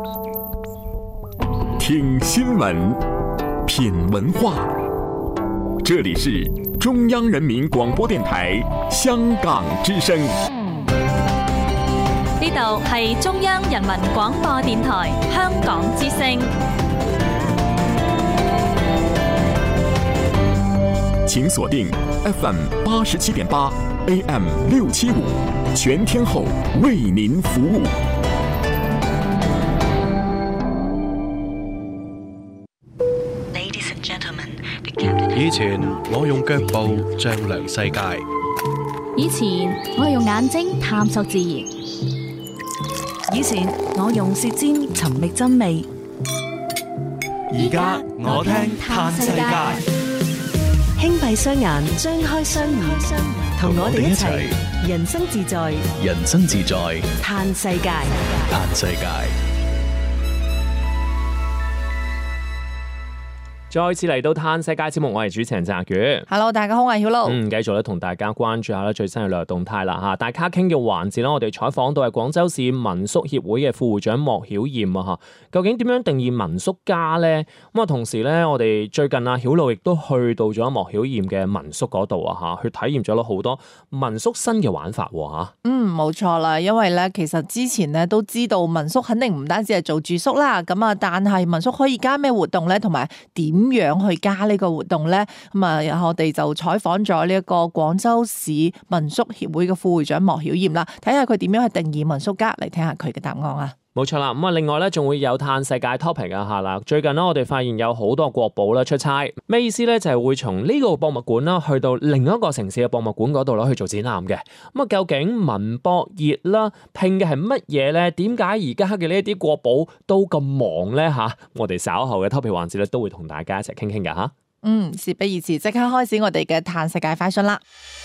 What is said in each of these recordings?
听新闻，品文化。这里是中央人民廣播電台香港之聲。 呢度係中央人民廣播電台香港之聲。 請鎖定 FM 87.8 AM 675，全天候為您服務。 以前我用腳步丈量世界， 以前我用眼睛探索自然， 以前我用舌尖尋覓真味， 而家我聽嘆世界。 輕閉雙眼，張開雙耳，同我哋一齊人生自在， 人生自在， 嘆世界， 嘆世界。 再次嚟到嘆世界節目，我係主持人澤宇。 Hello， 大家好，我係曉露。 繼續咧同大家關注下最新嘅旅遊動態啦嚇。大家傾嘅環節咧，我哋採訪到係廣州市民宿協會嘅副會長莫曉艷啊嚇。究竟點樣定義民宿家咧？咁啊，同時咧，我哋最近啊曉露亦都去到咗莫曉艷嘅民宿嗰度啊嚇，去體驗咗好多民宿新嘅玩法嚇。 冇錯啦，因為咧其實之前咧都知道民宿肯定唔單止係做住宿啦，咁啊，但係民宿可以加咩活動咧，同埋點樣去加呢個活動咧？咁啊，我哋就採訪咗呢一個廣州市民宿協會嘅副會長莫曉艷啦，睇下佢點樣去定義民宿家，嚟聽下佢嘅答案啊！ 冇錯啦，咁啊，另外咧仲會有嘆世界 topic 啊嚇啦。最近咧我哋發現有好多國寶啦出差，咩意思咧？就係會從呢個博物館啦去到另一個城市嘅博物館嗰度攞去做展覽嘅。咁啊，究竟文博熱啦拼嘅係乜嘢咧？點解而家嘅呢一啲國寶都咁忙咧嚇？我哋稍後嘅 topic 環節咧都會同大家一齊傾傾㗎嚇。 事不宜遲，即刻開始我哋嘅嘆世界快訊啦！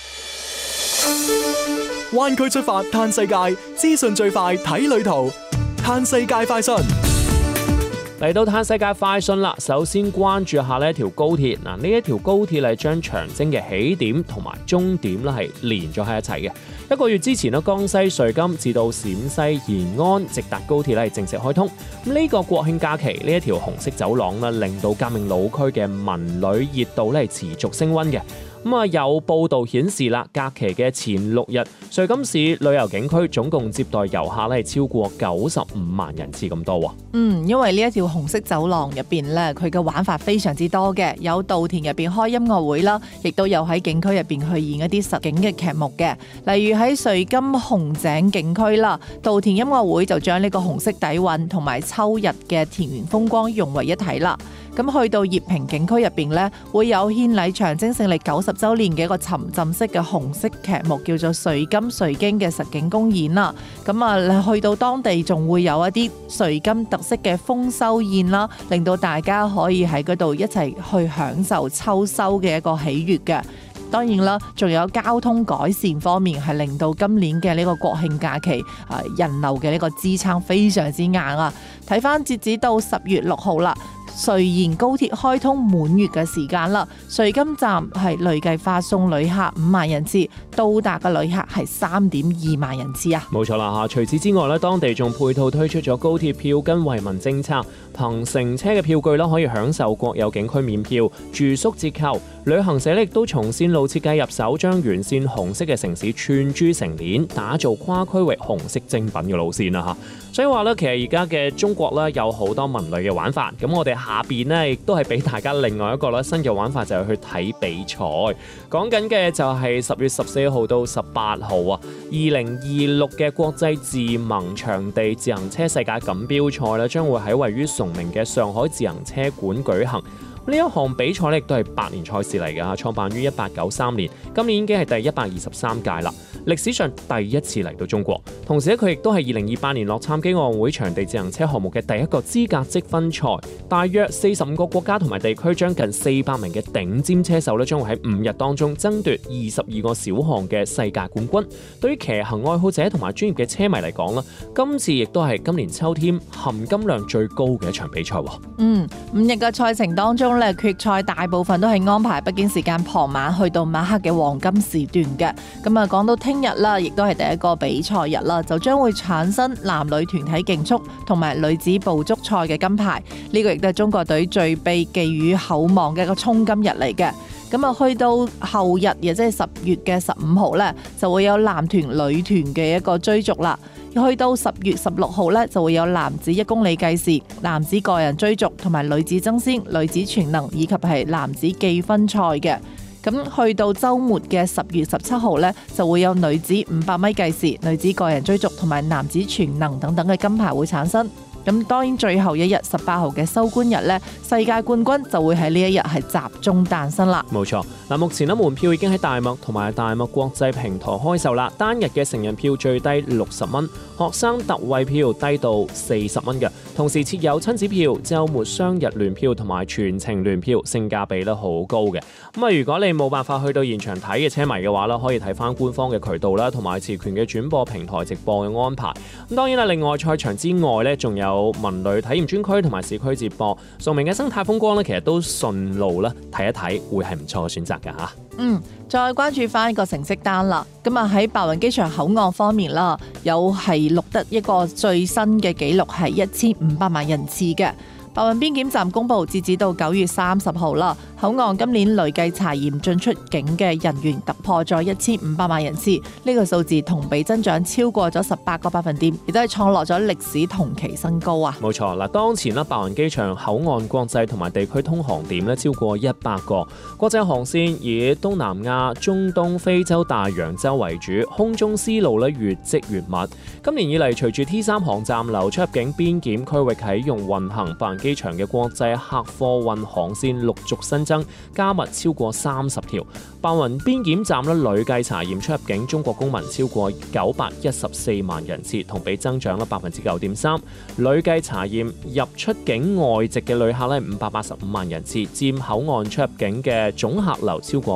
灣區出發嘆世界，資訊最快睇旅途。嘆世界快訊嚟到嘆世界快訊啦，首先關注下呢一條高鐵。嗱，呢一條高鐵係將長征嘅起點同埋終點咧係連咗喺一齊嘅。一個月之前咧，江西瑞金至到陝西延安直達高鐵咧係正式開通。咁呢個國慶假期呢一條紅色走廊咧，令到革命老區嘅文旅熱度咧係持續升溫嘅。咁啊，有報道顯示啦，假期嘅前6日，瑞金市旅遊景區總共接待遊客咧係超過95萬人次咁多喎。 因為呢一條紅色走廊入邊咧，佢嘅玩法非常之多嘅，有稻田入邊開音樂會啦，亦都有喺景區入邊去演一啲實景嘅劇目嘅。例如喺瑞金紅井景區啦，稻田音樂會就將呢個紅色底蘊同埋秋日嘅田園風光融為一體啦。咁去到葉坪景區入邊咧，會有獻禮長征勝利90週年嘅一個沉浸式嘅紅色劇目，叫做《瑞金瑞經》嘅實景公演啦。咁啊，去到當地仲會有一啲瑞金特色嘅豐收宴啦，令到大家可以喺嗰度一齊去享受秋收嘅一個喜悅嘅。當然啦，仲有交通改善方面，係令到今年嘅呢個國慶假期人流嘅呢個支撐非常之硬啊！睇翻截止到10月6號啦。瑞延高鐵開通滿月嘅時間啦，瑞金站係累計發送旅客5萬人次，到達嘅旅客係3.2萬人次啊！ 冇錯啦嚇，除此之外咧，當地仲配套推出咗高鐵票根惠民政策，憑乘車嘅票據啦，可以享受國有景區免票、住宿折扣。旅行社亦都從線路設計入手，將沿線紅色嘅城市串珠成鏈，打造跨區域紅色精品嘅路線啦嚇。所以話咧，其實而家嘅中國咧有好多文旅嘅玩法，咁我哋下邊咧亦都係俾大家另外一個咧新嘅玩法，就係去睇比賽。講緊嘅就係10月14號到18號啊，2026嘅國際自盟場地自行車世界錦標賽咧，將會喺位於崇明嘅上海自行車館舉行。呢一項比賽咧，亦都係百年賽事嚟㗎，創辦於1893年，今年已經係第123屆啦，歷史上第一次嚟到中國。同時咧，佢亦都係2028年洛杉磯奧運會場地自行車項目嘅第一個資格積分賽。大約45個國家同埋地區，將近400名嘅頂尖車手咧，將會喺5日當中爭奪22個小項嘅世界冠軍。對於騎行愛好者同埋專業嘅車迷嚟講啦，今次亦都係今年秋天含金量最高嘅一場比賽。 5日嘅賽程當中中咧，決賽大部分都係安排北京時間傍晚去到晚黑嘅黃金時段嘅。咁啊，講到聽日啦，亦都係第一個比賽日啦，就將會產生男女團體競速同埋女子捕捉賽嘅金牌。呢個亦都係中國隊最被寄予厚望嘅一個衝金日嚟嘅。咁啊，去到後日，亦即係10月嘅15號咧，就會有男團、女團嘅一個追逐啦。去到10月16號咧，就會有男子1公里計時、男子個人追逐同埋女子爭先、女子全能以及係男子計分賽嘅。咁去到週末嘅10月17號咧，就會有女子500米計時、女子個人追逐同埋男子全能等等嘅金牌會產生。咁當然最後一日18號嘅收官日呢，世界冠軍就會喺呢一日係集中誕生啦。 冇錯，嗱，目前呢門票已經喺大麥同埋大麥國際平台開售啦。單日嘅成人票最低60蚊，學生特惠票低到40蚊嘅。同時設有親子票、週末雙日聯票同埋全程聯票，性價比咧好高嘅。咁啊，如果你冇辦法去到現場睇嘅車迷嘅話咧，可以睇翻官方嘅渠道啦，同埋持權嘅轉播平台直播嘅安排。咁當然啦，另外賽場之外咧，仲有文旅體驗專區同埋市區接播，崇明嘅生態風光咧，其實都順路啦，睇一睇會係唔錯嘅選擇㗎嚇。 再關注翻一個成績單啦。咁啊喺白雲機場口岸方面啦，有係錄得一個最新嘅紀錄係1500萬人次嘅。白雲邊檢站公佈，截止到9月30號啦，口岸今年累計查驗進出境嘅人員突破咗1500萬人次，呢個數字同比增長超過咗18個百分點，亦都係創落咗歷史同期新高啊！ 冇錯嗱，當前咧白雲機場口岸國際同埋地區通航點咧超過100個，國際航線以東南亞、中東、非洲、大洋洲為主，空中絲路咧越積越密。今年以嚟，隨住 T3 航站樓出入境邊檢區域啟用運行，白雲機場嘅國際客貨運航線陸續新增，加密超過30條。白雲邊檢站咧累計查驗出入境中國公民超過914萬人次，同比增長9.3%。累計查驗入出境外籍嘅旅客咧585萬人次，佔口岸出入境嘅總客流超過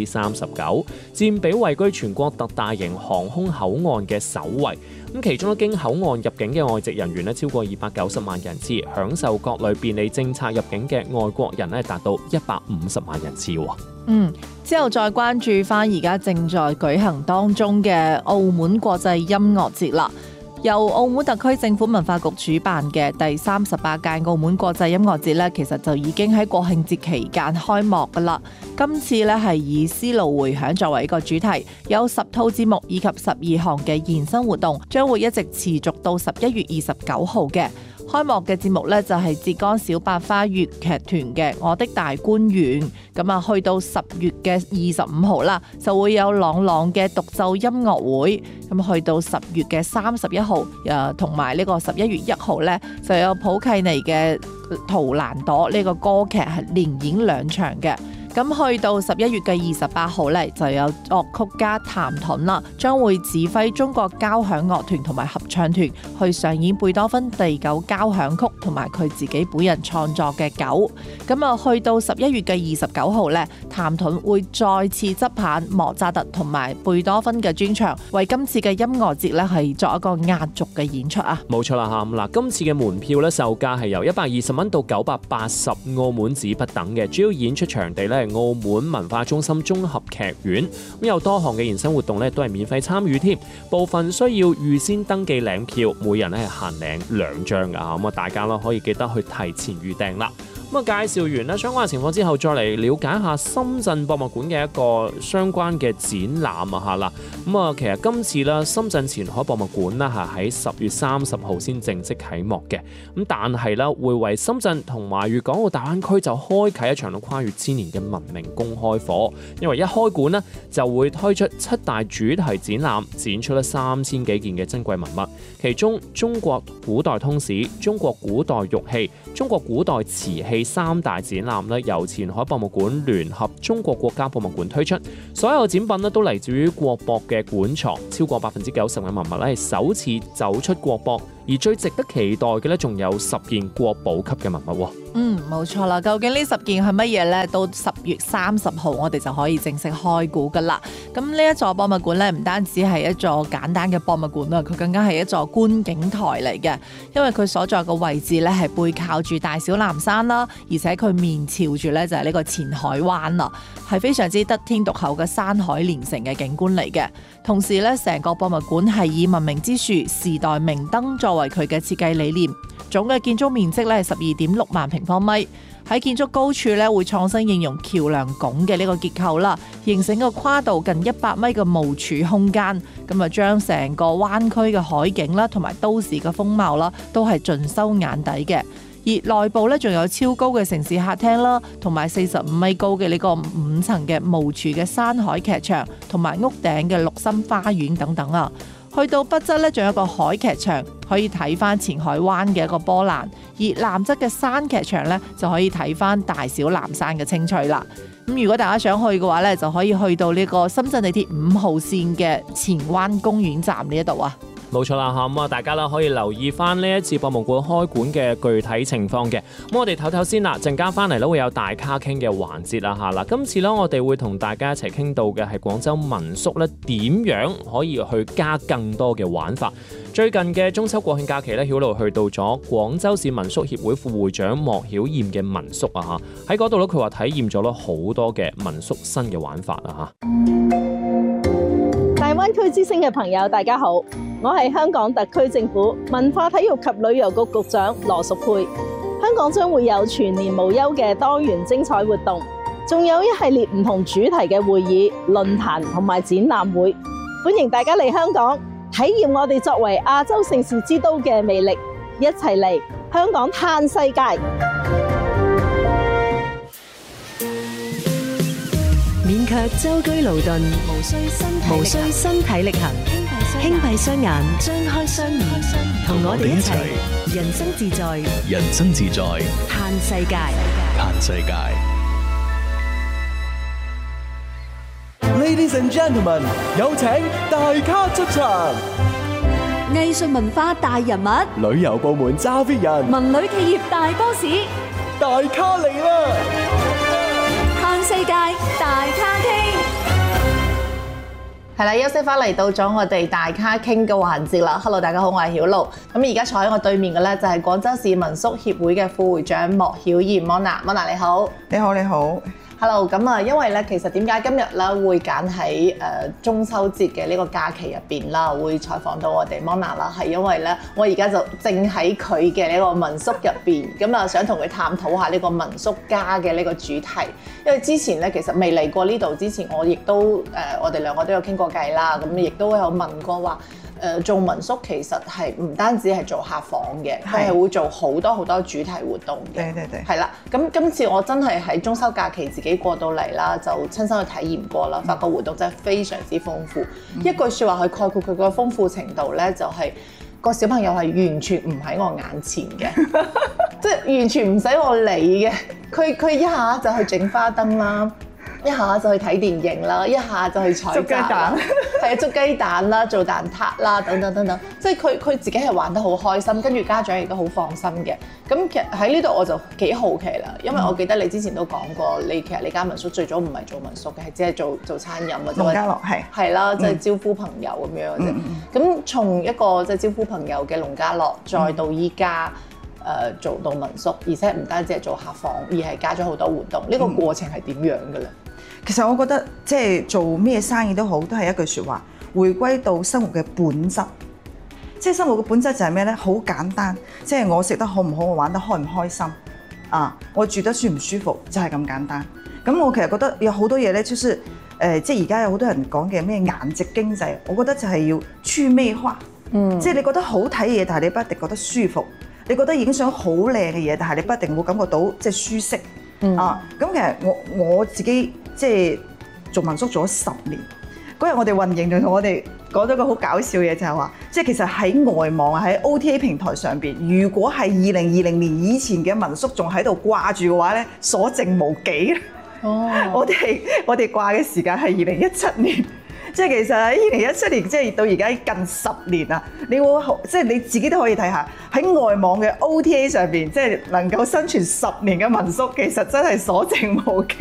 39%，佔比位居全國特大型航空口岸嘅首位。咁其中經口岸入境嘅外籍人員咧超過290萬人次，享受各類便利政策入境嘅外國人咧達到150萬人次。 之後再關注翻而家正在舉行當中嘅澳門國際音樂節啦。由澳門特區政府文化局主辦嘅第38屆澳門國際音樂節呢，其實就已經喺國慶節期間開幕噶啦。今次呢係以絲路迴響作為一個主題，有10套節目以及12項嘅延伸活動，將會一直持續到11月29號嘅。開幕嘅節目呢，就係浙江小百花粵劇團嘅《我的大觀園》，咁啊去到10月嘅25號啦，就會有朗朗嘅獨奏音樂會，咁去到10月嘅31號，同埋呢個11月1號呢，就有普契尼嘅《圖蘭朵》呢個歌劇係連演2場嘅。咁去到11月嘅28號呢，就有樂曲家譚盾啦，將會指揮中國交響樂團同埋合唱團去上演貝多芬第9交響曲同埋佢自己本人創作嘅9。咁啊，去到11月嘅29號呢，譚盾會再次執棒莫扎特同埋貝多芬嘅專場，為今次嘅音樂節呢係作一個壓軸嘅演出啊！ 冇錯啦嚇，咁嗱，今次嘅門票呢，售價係由120蚊到980澳門紙不等嘅，主要演出場地呢，澳門文化中心綜合劇院，咁有多項嘅延伸活動咧，都係免費參與添。部分需要預先登記領票，每人咧係限領2張噶，咁啊大家咧可以記得去提前預訂啦。咁啊，介紹完咧相關嘅情況之後，再嚟了解一下深圳博物館嘅一個相關嘅展覽啊嚇啦。咁啊，其實今次咧深圳前海博物館咧係喺10月30號先正式啟幕嘅。咁但係咧會為深圳同埋粵港澳大灣區就開啟一場跨越千年嘅文明公開課，因為一開館咧就會推出7大主題展覽，展出咗3000幾件嘅珍貴文物，其中中國古代通史、中國古代玉器、中國古代瓷器3大展覽咧，由前海博物館聯合中國國家博物館推出，所有展品咧都嚟自於國博嘅館藏，超過90%嘅文物咧係首次走出國博， 而最值得期待嘅咧，仲有10件國寶級嘅文物。 冇錯啦。究竟呢10件係乜嘢呢？到10月30號我哋就可以正式開估噶啦。咁呢一座博物館咧，唔單止係一座簡單嘅博物館啦，佢更加係一座觀景台嚟嘅。因為佢所在嘅位置咧係背靠住大小南山啦，而且佢面朝住咧就係呢個前海灣啦，係非常之得天獨厚嘅山海連成嘅景觀嚟嘅。同時咧，成個博物館係以文明之樹、時代明燈作為佢嘅設計理念。總嘅建築面積咧係12.6萬平方米，喺建築高處咧會創新應用橋梁拱嘅呢個結構啦，形成個跨度近100米嘅無柱空間，咁啊將成個灣區嘅海景啦同埋都市嘅風貌啦都係盡收眼底嘅。而內部咧仲有超高嘅城市客廳啦，同埋45米高嘅呢個5層嘅無柱嘅山海劇場，同埋屋頂嘅綠心花園等等啊。去到北側咧，仲有一個海劇場，可以睇翻前海灣嘅一個波瀾；而南側嘅山劇場咧，就可以睇翻大小南山嘅青翠啦。咁如果大家想去嘅話咧，就可以去到呢個深圳地鐵5號線嘅前灣公園站呢一度啊。 冇錯啦，咁啊，大家啦可以留意翻呢一次博物館開館嘅具體情況嘅。咁我哋唞唞先啦，陣間翻嚟咧會有大咖傾嘅環節啦嚇啦。今次咧我哋會同大家一齊傾到嘅係廣州民宿咧點樣可以去加更多嘅玩法。最近嘅中秋國慶假期咧，曉露去到咗廣州市民宿協會副會長莫曉燕嘅民宿啊嚇，喺嗰度咧佢話體驗咗好多嘅民宿新嘅玩法啊嚇。 大灣區之星嘅朋友，大家好，我係香港特區政府文化體育及旅遊局局長羅淑佩。香港將會有全年無休嘅多元精彩活動，仲有一系列唔同主題嘅會議、論壇同埋展覽會，歡迎大家嚟香港體驗我哋作為亞洲盛事之都嘅魅力，一齊嚟香港嘆世界。 免卻舟車勞頓，無需身體力行，輕閉雙眼，張開雙耳，同我哋一齊人生自在， 人生自在， 嘆世界， 嘆世界。 Ladies and gentlemen， 有請大咖出場。 藝術文化大人物， 旅遊部門揸 fit 人， 文旅企業大 boss， 大咖嚟啦！ 嘆世界大咖傾， 係啦，休息翻嚟到咗我哋大咖傾嘅環節啦。Hello， 大家好，我係曉露。咁而家坐喺我對面嘅咧就係廣州市民宿協會嘅副會長莫曉燕 Mona 你好。 你好，你好。 Hello， 咁啊，因為咧，其實點解今日咧會揀喺中秋節嘅呢個假期入邊啦，會採訪到我哋 Mona 啦，係因為咧，我而家就正喺佢嘅呢個民宿入邊，咁啊想同佢探討下呢個民宿家嘅呢個主題。因為之前咧其實未嚟過呢度之前，我亦都我哋兩個都有傾過偈啦，咁亦都有問過話。做民宿其實係唔單止係做客房嘅，佢係會做好多主題活動嘅。對，係啦。咁今次我真係喺中秋假期自己過到嚟啦，就親身去體驗過啦，發覺活動真係非常之豐富。一句説話去概括佢個豐富程度咧，就係個小朋友係完全唔喺我眼前嘅，即係完全唔使我理嘅。佢一下就去整花燈啦。一下就去睇電影啦，一下就去採集啦，係啊，捉雞蛋啦，做蛋撻啦，等等，即係佢自己係玩得好開心，跟住家長亦都好放心嘅。咁其實喺呢度我就幾好奇啦，因為我記得你之前都講過，其實你間民宿最早唔係做民宿嘅，係只係做餐飲或者農家樂係啦，即係招呼朋友咁樣嘅啫。咁從一個即係招呼朋友嘅農家樂，再到依家做到民宿，而且唔單止係做客房，而係加咗好多活動。呢個過程係點樣嘅咧？ 其實我覺得即係做咩生意都好，都係一句説話，回歸到生活嘅本質。即係生活嘅本質就係咩咧？好簡單，即係我食得好唔好，我玩得開唔開心啊，我住得舒唔舒服，就係咁簡單。咁我其實覺得有好多嘢咧，就是即係而家有好多人講嘅咩顏值經濟，我覺得就係要趣味化。即係你覺得好睇嘢，但係你不一定覺得舒服；你覺得影相好靚嘅嘢，但係你不一定會感覺到即係舒適。啊，咁其實我自己即係做民宿做咗10年。嗰日我哋運營就同我哋講咗個好搞笑嘅嘢，就係話，即係其實喺外網喺 OTA 平台上邊，如果係2020年以前嘅民宿仲喺度掛住嘅話咧，所剩無幾。我哋掛嘅時間係2017年， 即係其實喺2017年，即係到而家近10年啦，你會即係你自己都可以睇下喺外網嘅 OTA 上邊，即係能夠生存10年嘅民宿，其實真係所剩無幾